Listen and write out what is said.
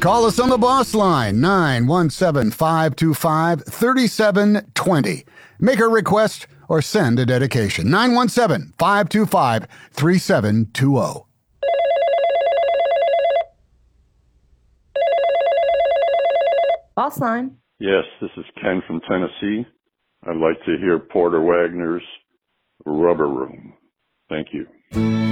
Call us on the boss line, 917-525-3720. Make a request or send a dedication, 917-525-3720. Boss line. Yes, this is Ken from Tennessee. I'd like to hear Porter Wagner's Rubber Room. Thank you.